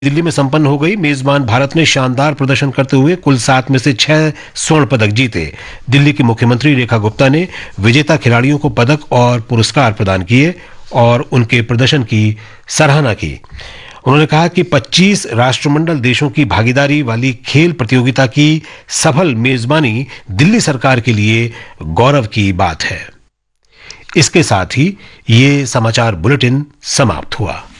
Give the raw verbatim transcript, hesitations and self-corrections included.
दिल्ली में संपन्न हो गई। मेजबान भारत ने शानदार प्रदर्शन करते हुए कुल सात में से छह स्वर्ण पदक जीते। दिल्ली की मुख्यमंत्री रेखा गुप्ता ने विजेता खिलाड़ियों को पदक और पुरस्कार प्रदान किए और उनके प्रदर्शन की सराहना की। उन्होंने कहा कि पच्चीस राष्ट्रमंडल देशों की भागीदारी वाली खेल प्रतियोगिता की सफल मेजबानी दिल्ली सरकार के लिए गौरव की बात है। इसके साथ ही ये समाचार बुलेटिन समाप्त हुआ।